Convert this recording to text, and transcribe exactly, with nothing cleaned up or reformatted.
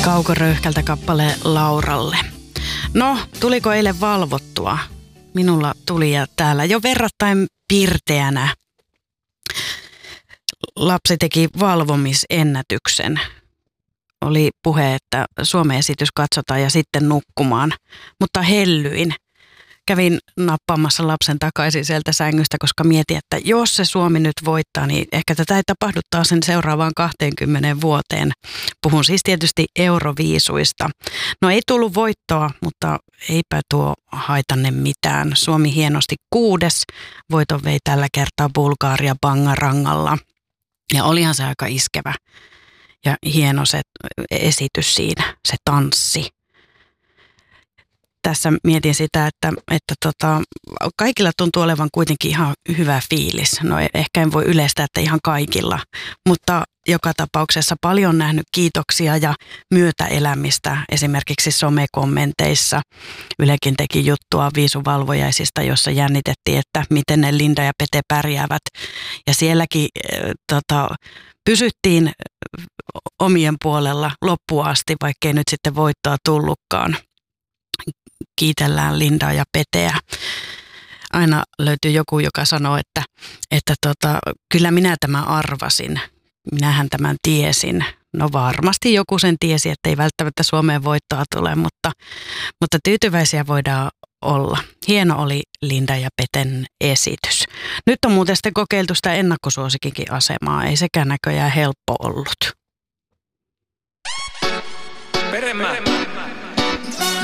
Kaukoröyhkältä kappale Lauralle. No, tuliko eilen valvottua? Minulla tuli ja täällä jo verrattain pirteänä lapsi teki valvomisennätyksen. Oli puhe, että Suomen esitys katsotaan ja sitten nukkumaan, mutta hellyin. Kävin nappaamassa lapsen takaisin sieltä sängystä, koska mietin, että jos se Suomi nyt voittaa, niin ehkä tätä ei tapahdu taas sen seuraavaan kaksikymmentä vuoteen. Puhun siis tietysti euroviisuista. No ei tullut voittoa, mutta eipä tuo haitanne mitään. Suomi hienosti kuudes. Voiton vei tällä kertaa Bulgaria Bangarangalla. Ja olihan se aika iskevä ja hieno se esitys siinä, se tanssi. Tässä mietin sitä, että, että tota, kaikilla tuntuu olevan kuitenkin ihan hyvä fiilis. No ehkä en voi yleistää, että ihan kaikilla, mutta joka tapauksessa paljon nähnyt kiitoksia ja myötäelämistä esimerkiksi somekommenteissa. Ylekin teki juttua viisuvalvojaisista, jossa jännitettiin, että miten ne Linda ja Pete pärjäävät. Ja sielläkin äh, tota, pysyttiin omien puolella loppuun asti, vaikkei nyt sitten voittoa tullutkaan. Kiitellään Lindaa ja Peteä. Aina löytyy joku, joka sanoo, että, että tota, kyllä minä tämän arvasin. Minähän tämän tiesin. No varmasti joku sen tiesi, että ei välttämättä Suomeen voittoa tule, mutta, mutta tyytyväisiä voidaan olla. Hieno oli Linda ja Peten esitys. Nyt on muuten sitten kokeiltu sitä ennakkosuosikinkin asemaa. Ei sekään näköjään helppo ollut. Peremä.